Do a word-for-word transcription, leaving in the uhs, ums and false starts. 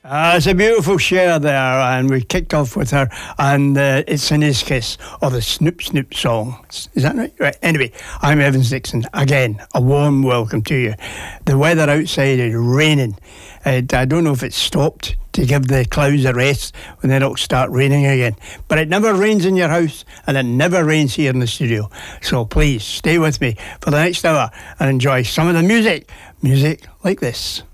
Uh, it's a beautiful share there, and we kicked off with her, and uh, it's in his kiss, or the Snoop Snoop song. Is that right? Right. Anyway, I'm Evans Dixon. Again, a warm welcome to you. The weather outside is raining. Uh, I don't know if it's stopped to give the clouds a rest when then it'll start raining again. But it never rains in your house, and it never rains here in the studio. So please stay with me for the next hour and enjoy some of the music. Music like this.